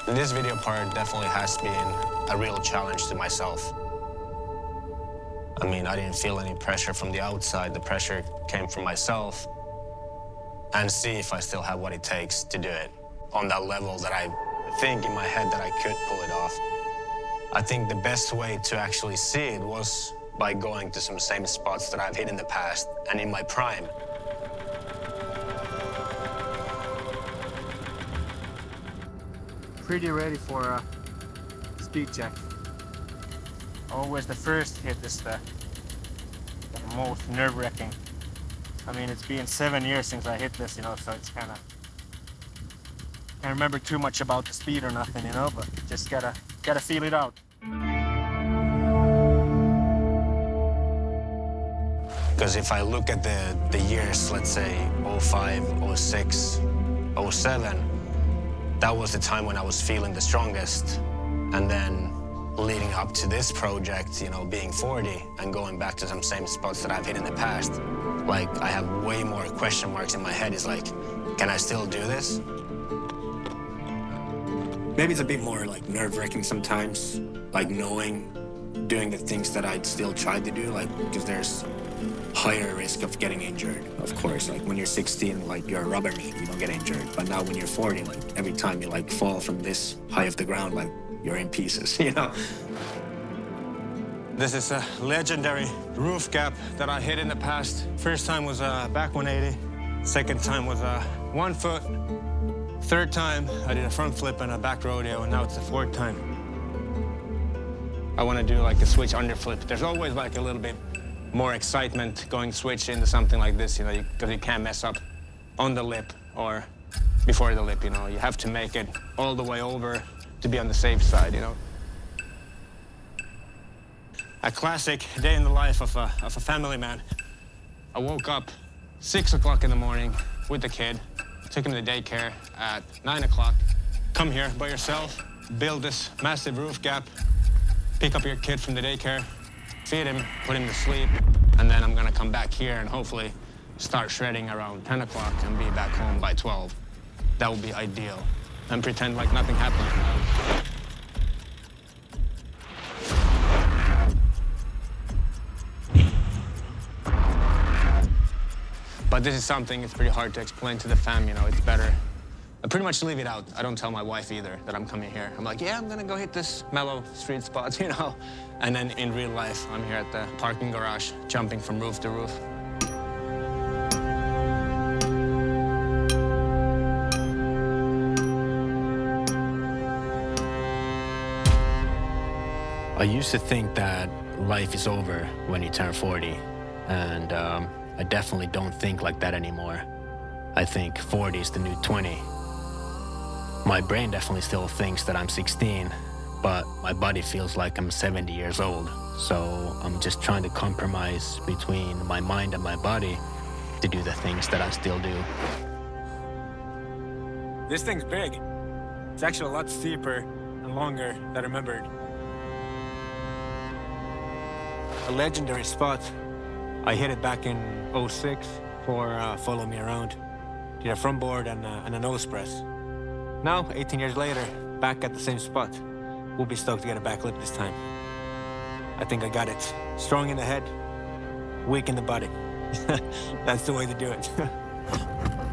This video part definitely has been a real challenge to myself. I mean, I didn't feel any pressure from the outside. The pressure came from myself, and see if I still have what it takes to do it on that level that I think in my head that I could pull it off. I think the best way to actually see it was by going to some same spots that I've hit in the past and in my prime. Pretty ready for a speed check. Always the first hit is the most nerve-wracking. I mean, it's been 7 years since I hit this, so it's kind of... Can't remember too much about the speed or nothing, but just gotta feel it out. Because if I look at the years, let's say 05, 06, 07, that was the time when I was feeling the strongest. And then leading up to this project, being 40 and going back to some same spots that I've hit in the past, like, I have way more question marks in my head. Is like, can I still do this? Maybe it's a bit more like nerve-wracking sometimes, like doing the things that I'd still try to do, like, because there's higher risk of getting injured, of course. Like, when you're 16, like, you're a rubber man, you don't get injured. But now when you're 40, like, every time you, like, fall from this high off the ground, like, you're in pieces, This is a legendary roof gap that I hit in the past. First time was a back 180. Second time was a 1 foot. Third time, I did a front flip and a back rodeo, and now it's the fourth time. I want to do, like, a switch underflip. There's always, like, a little bit more excitement going switch into something like this, because you can't mess up on the lip or before the lip, You have to make it all the way over to be on the safe side, A classic day in the life of a family man. I woke up 6 o'clock in the morning with the kid, took him to daycare at 9 o'clock. Come here by yourself, build this massive roof gap, pick up your kid from the daycare, feed him, put him to sleep, and then I'm gonna come back here and hopefully start shredding around 10 o'clock and be back home by 12. That would be ideal. And pretend like nothing happened. But this is something it's pretty hard to explain to the fam, It's better. I pretty much leave it out. I don't tell my wife either that I'm coming here. I'm like, yeah, I'm gonna go hit this mellow street spot, And then in real life, I'm here at the parking garage, jumping from roof to roof. I used to think that life is over when you turn 40, and I definitely don't think like that anymore. I think 40 is the new 20. My brain definitely still thinks that I'm 16, but my body feels like I'm 70 years old. So I'm just trying to compromise between my mind and my body to do the things that I still do. This thing's big. It's actually a lot steeper and longer than I remembered. A legendary spot. I hit it back in 06 for Follow Me Around. Did a front board and a nose press. Now, 18 years later, back at the same spot. We'll be stoked to get a back lip this time. I think I got it. Strong in the head, weak in the body. That's the way to do it.